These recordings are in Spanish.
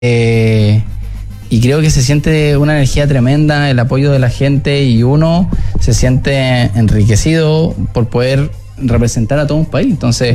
Y creo que se siente una energía tremenda, el apoyo de la gente, y uno se siente enriquecido por poder representar a todo un país. Entonces,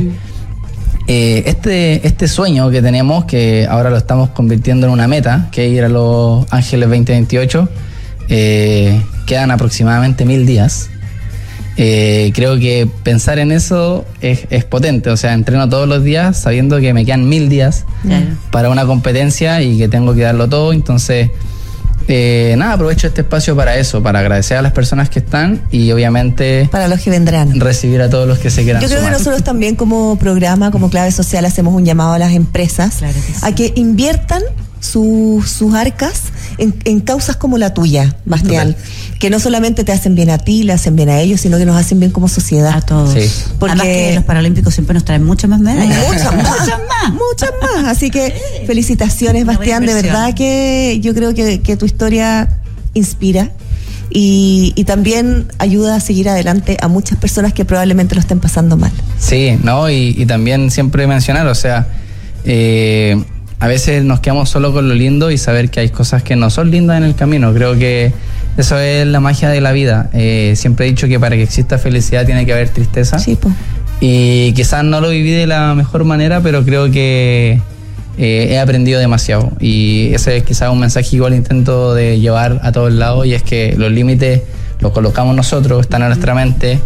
este sueño que tenemos, que ahora lo estamos convirtiendo en una meta, que es ir a Los Ángeles 2028, quedan aproximadamente 1000 días. Creo que pensar en eso es potente. O sea, entreno todos los días sabiendo que me quedan 1000 días para una competencia y que tengo que darlo todo. Entonces, aprovecho este espacio para eso, para agradecer a las personas que están y obviamente para los que vendrán, recibir a todos los que se quieran sumar. Yo creo que nosotros también como programa, como Clave Social, hacemos un llamado a las empresas a que inviertan sus arcas en causas como la tuya, Bastián, que no solamente te hacen bien a ti, le hacen bien a ellos, sino que nos hacen bien como sociedad. A todos. Sí. Porque además que los Paralímpicos siempre nos traen muchas más medallas. Muchas más. Así que felicitaciones, Bastián, de verdad que yo creo que tu historia inspira y también ayuda a seguir adelante a muchas personas que probablemente lo estén pasando mal. Sí, ¿no? Y también siempre mencionar, o sea, a veces nos quedamos solo con lo lindo y saber que hay cosas que no son lindas en el camino. Creo que eso es la magia de la vida. Siempre he dicho que para que exista felicidad tiene que haber tristeza. Sí, po. Y quizás no lo viví de la mejor manera, pero creo que he aprendido demasiado. Y ese es quizás un mensaje igual intento de llevar a todos lados, y es que los límites los colocamos nosotros, están en nuestra mente.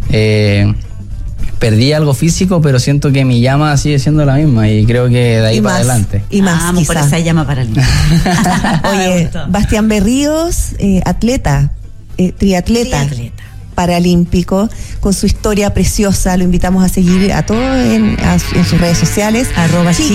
Perdí algo físico, pero siento que mi llama sigue siendo la misma y creo que de ahí para adelante. Y más, vamos por esa llama paralímpica. Oye, Bastián Berríos, atleta, triatleta paralímpico, con su historia preciosa. Lo invitamos a seguir a todos en sus redes sociales.